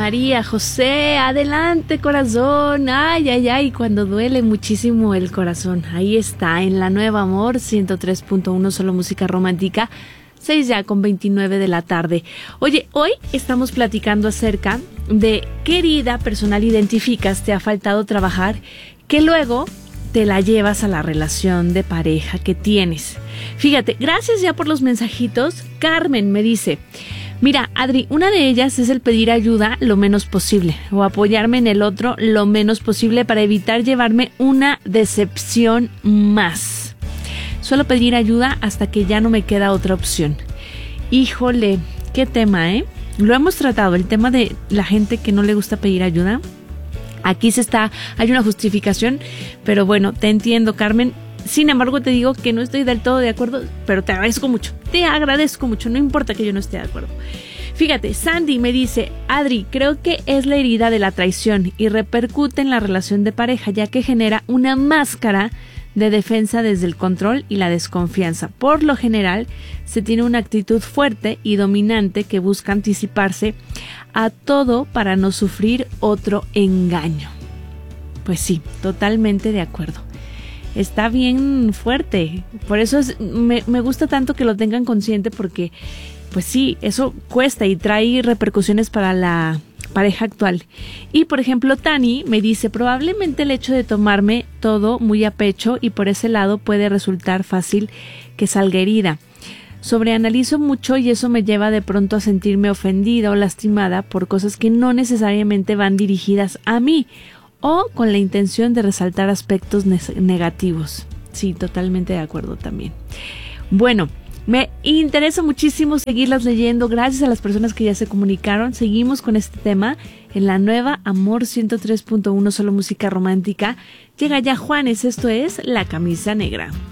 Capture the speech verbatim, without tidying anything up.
María José, adelante corazón, ay, ay, ay, cuando duele muchísimo el corazón, ahí está, en la Nueva Amor, ciento tres punto uno, solo música romántica, seis ya con veintinueve de la tarde. Oye, hoy estamos platicando acerca de qué herida personal identificas te ha faltado trabajar, que luego te la llevas a la relación de pareja que tienes. Fíjate, gracias ya por los mensajitos. Carmen me dice, mira, Adri, una de ellas es el pedir ayuda lo menos posible o apoyarme en el otro lo menos posible para evitar llevarme una decepción más. Suelo pedir ayuda hasta que ya no me queda otra opción. Híjole, qué tema, ¿eh? Lo hemos tratado, el tema de la gente que no le gusta pedir ayuda. Aquí se está, hay una justificación, pero bueno, te entiendo, Carmen. Sin embargo, te digo que no estoy del todo de acuerdo, pero te agradezco mucho, te agradezco mucho, no importa que yo no esté de acuerdo. Fíjate, Sandy me dice, Adri, creo que es la herida de la traición y repercute en la relación de pareja, ya que genera una máscara de defensa desde el control y la desconfianza. Por lo general, se tiene una actitud fuerte y dominante que busca anticiparse a todo para no sufrir otro engaño. Pues sí, totalmente de acuerdo. Está bien fuerte. Por eso es, me, me gusta tanto que lo tengan consciente porque, pues sí, eso cuesta y trae repercusiones para la pareja actual. Y por ejemplo, Tani me dice, probablemente el hecho de tomarme todo muy a pecho y por ese lado puede resultar fácil que salga herida. Sobreanalizo mucho y eso me lleva de pronto a sentirme ofendida o lastimada por cosas que no necesariamente van dirigidas a mí o con la intención de resaltar aspectos ne- negativos. Sí, totalmente de acuerdo también. Bueno, me interesa muchísimo seguirlas leyendo. Gracias a las personas que ya se comunicaron. Seguimos con este tema en la Nueva Amor ciento tres punto uno, solo música romántica. Llega ya Juanes, esto es La Camisa Negra.